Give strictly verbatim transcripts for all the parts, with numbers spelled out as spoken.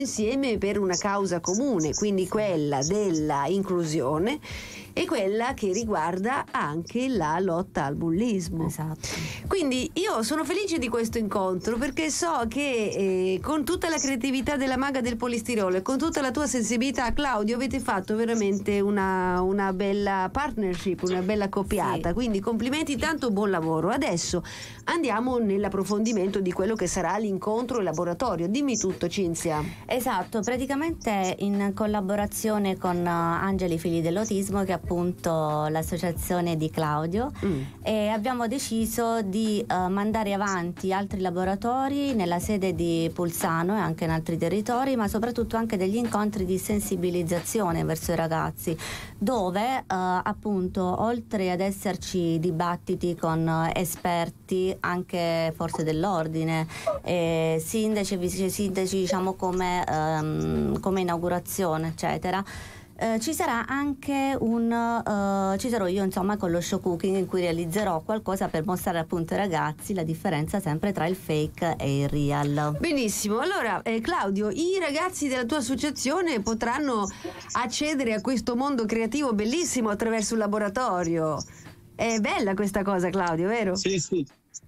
insieme per una causa comune, quindi quella della inclusione e quella che riguarda anche la lotta al bullismo. Esatto. Quindi io sono felice di questo incontro perché so che eh, con tutta la creatività della maga del polistirolo e con tutta la tua sensibilità, Claudio, avete fatto veramente una, una bella partnership, una bella coppiata, sì. Quindi complimenti, tanto buon lavoro. Adesso andiamo nell'approfondimento di quello che sarà l'incontro e laboratorio. Dimmi tutto, Cinzia. Esatto, praticamente in collaborazione con uh, Angeli Figli dell'Autismo, che è appunto l'associazione di Claudio, mm. e abbiamo deciso di uh, mandare avanti altri laboratori nella sede di Pulsano e anche in altri territori, ma soprattutto anche degli incontri di sensibilizzazione verso i ragazzi, dove uh, appunto oltre ad esserci dibattiti con uh, esperti anche forse dell'ordine, eh, sindaci, vice sindaci, diciamo come, um, come inaugurazione eccetera. Uh, ci sarà anche un uh, ci sarò io insomma con lo show cooking, in cui realizzerò qualcosa per mostrare appunto ai ragazzi la differenza sempre tra il fake e il real. Benissimo, allora eh, Claudio, i ragazzi della tua associazione potranno accedere a questo mondo creativo bellissimo attraverso il laboratorio. È bella questa cosa, Claudio, vero? Sì, sì.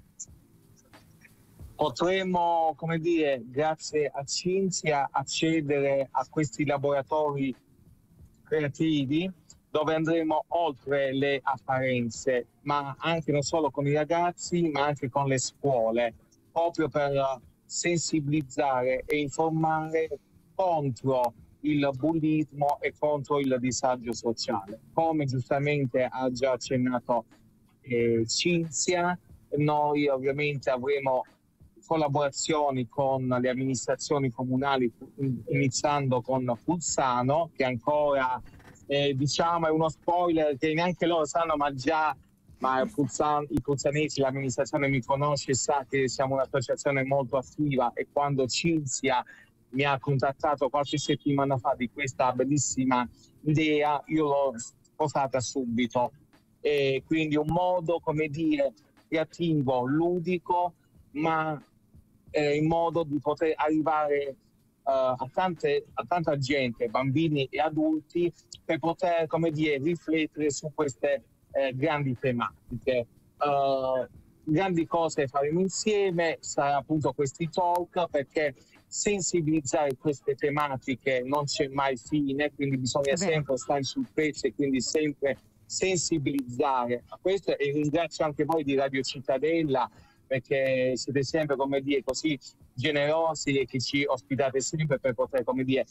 Potremo, come dire, grazie a Cinzia, accedere a questi laboratori creativi dove andremo oltre le apparenze, ma anche non solo con i ragazzi, ma anche con le scuole, proprio per sensibilizzare e informare contro il bullismo e contro il disagio sociale. Come giustamente ha già accennato eh, Cinzia, noi ovviamente avremo collaborazioni con le amministrazioni comunali, iniziando con Pulsano, che ancora eh, diciamo è uno spoiler che neanche loro sanno, ma già ma Pulsano, i pulsanesi, l'amministrazione mi conosce e sa che siamo un'associazione molto attiva, e quando Cinzia mi ha contattato qualche settimana fa di questa bellissima idea, io l'ho sposata subito. E quindi un modo, come dire, creativo, ludico, ma eh, in modo di poter arrivare uh, a, tante, a tanta gente, bambini e adulti, per poter, come dire, riflettere su queste eh, grandi tematiche. Uh, grandi cose faremo insieme, sarà appunto questi talk, perché sensibilizzare queste tematiche non c'è mai fine, quindi bisogna sempre stare sul pezzo e quindi sempre sensibilizzare a questo. E ringrazio anche voi di Radio Cittadella, perché siete sempre, come dire, così generosi e che ci ospitate sempre per poter, come dire,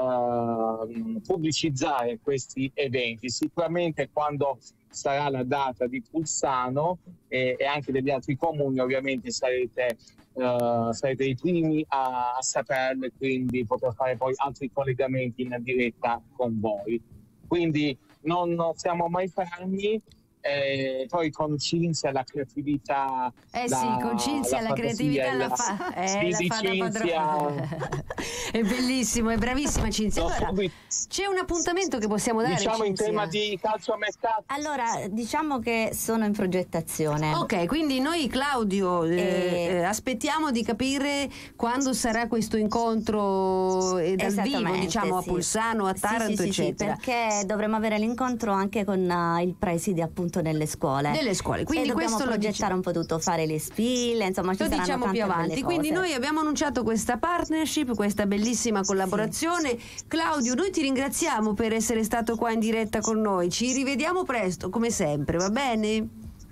uh, pubblicizzare questi eventi. Sicuramente quando sarà la data di Pulsano e, e anche degli altri comuni, ovviamente sarete, uh, sarete i primi a, a saperlo, e quindi potrò fare poi altri collegamenti in diretta con voi. Quindi non siamo mai fermi. Eh, poi con Cinzia la creatività, eh la, sì, con Cinzia la, la creatività la, la fa, eh, la fa da padrona. È bellissimo, è bravissima Cinzia. Allora, c'è un appuntamento che possiamo dare, diciamo, Cinzia? in tema di calcio a mercato? Allora, diciamo che sono in progettazione. Ok, quindi noi, Claudio, eh, eh, aspettiamo di capire quando sarà questo incontro eh, dal vivo, diciamo, sì. a Pulsano, a Taranto, sì, sì, eccetera. Sì, perché dovremo avere l'incontro anche con uh, il preside appunto nelle scuole. Nelle scuole, quindi e questo dobbiamo progettare lo un po' tutto, fare le spille, insomma ci lo saranno diciamo tante più avanti. Quindi noi abbiamo annunciato questa partnership, questa bellissima collaborazione. Sì. Claudio, noi ti ringraziamo per essere stato qua in diretta con noi. Ci rivediamo presto, come sempre, va bene?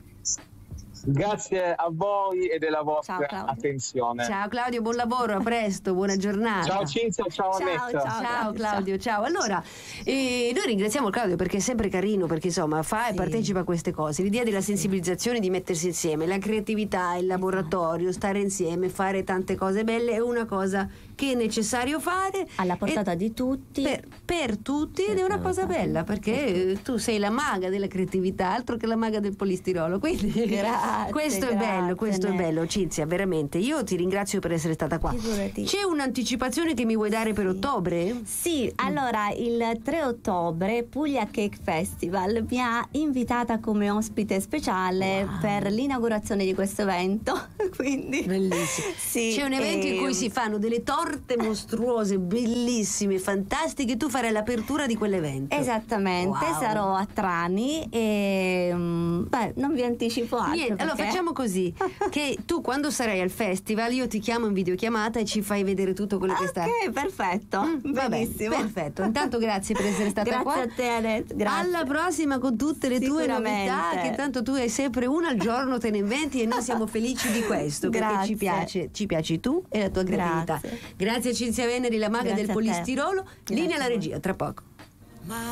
Grazie a voi e della vostra ciao, attenzione. Ciao Claudio, buon lavoro, a presto, buona giornata. Ciao Cinzia, ciao Annetta. Ciao, ciao, ciao Claudio, ciao. Allora, eh, noi ringraziamo Claudio perché è sempre carino, perché insomma fa sì. e partecipa a queste cose. L'idea della sensibilizzazione, di mettersi insieme, la creatività, il laboratorio, stare insieme, fare tante cose belle è una cosa che è necessario fare alla portata di tutti, per, per tutti, ed è una cosa bella, perché tu sei la maga della creatività, altro che la maga del polistirolo, quindi grazie, questo grazie, è bello, questo ne. è bello. Cinzia, veramente io ti ringrazio per essere stata qua. Figurati. C'è un'anticipazione che mi vuoi dare per sì. ottobre? Sì, allora il tre ottobre Puglia Cake Festival mi ha invitata come ospite speciale wow. per l'inaugurazione di questo evento. Quindi bellissimo. Sì, c'è un evento e... in cui si fanno delle torte morte mostruose, bellissime, fantastiche. Tu farai l'apertura di quell'evento. Esattamente, Wow. sarò a Trani e um, beh, non vi anticipo altro. Niente, allora perché- facciamo così, che tu quando sarai al festival io ti chiamo in videochiamata e ci fai vedere tutto quello che sta. Ok, perfetto, Mm, va bene, benissimo. perfetto. Intanto grazie per essere stata Grazie qua. a te, Anet, grazie. Alla prossima con tutte le tue Sicuramente. novità, che tanto tu hai sempre una al giorno, te ne inventi e noi siamo felici di questo, perché Grazie. ci piace, ci piaci tu e la tua creatività. Grazie. Grazie a Cinzia Veneri, la maga Grazie del a te. polistirolo. Linea Grazie alla a voi. regia, tra poco.